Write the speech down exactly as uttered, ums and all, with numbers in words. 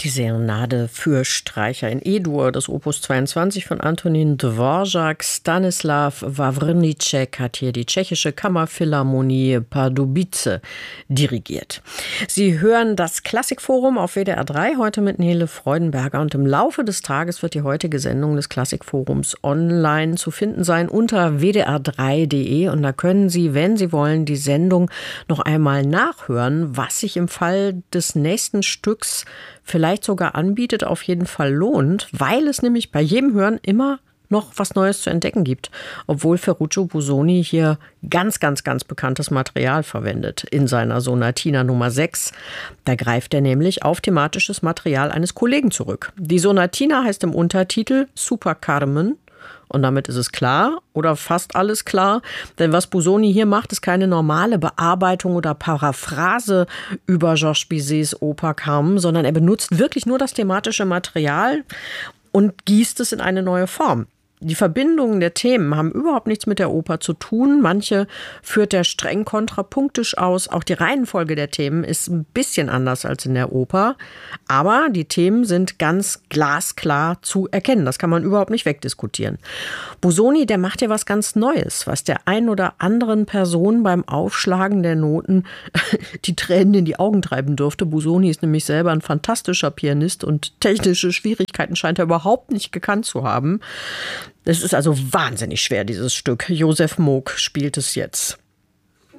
Die Serenade für Streicher in E-Dur, das Opus zweiundzwanzig von Antonín Dvořák. Stanislav Wawrníček hat hier die tschechische Kammerphilharmonie Pardubice dirigiert. Sie hören das Klassikforum auf W D R drei, heute mit Nele Freudenberger. Und im Laufe des Tages wird die heutige Sendung des Klassikforums online zu finden sein unter w d r drei punkt d e. Und da können Sie, wenn Sie wollen, die Sendung noch einmal nachhören, was sich im Fall des nächsten Stücks vielleicht sogar anbietet, auf jeden Fall lohnt, weil es nämlich bei jedem Hören immer noch was Neues zu entdecken gibt. Obwohl Ferruccio Busoni hier ganz, ganz, ganz bekanntes Material verwendet in seiner Sonatina Nummer sechs. Da greift er nämlich auf thematisches Material eines Kollegen zurück. Die Sonatina heißt im Untertitel Super Carmen. Und damit ist es klar oder fast alles klar, denn was Busoni hier macht, ist keine normale Bearbeitung oder Paraphrase über Georges Bizets Oper Carmen, sondern er benutzt wirklich nur das thematische Material und gießt es in eine neue Form. Die Verbindungen der Themen haben überhaupt nichts mit der Oper zu tun. Manche führt er streng kontrapunktisch aus. Auch die Reihenfolge der Themen ist ein bisschen anders als in der Oper. Aber die Themen sind ganz glasklar zu erkennen. Das kann man überhaupt nicht wegdiskutieren. Busoni, der macht ja was ganz Neues, was der ein oder anderen Person beim Aufschlagen der Noten die Tränen in die Augen treiben dürfte. Busoni ist nämlich selber ein fantastischer Pianist und technische Schwierigkeiten scheint er überhaupt nicht gekannt zu haben. Es ist also wahnsinnig schwer, dieses Stück. Josef Moog spielt es jetzt.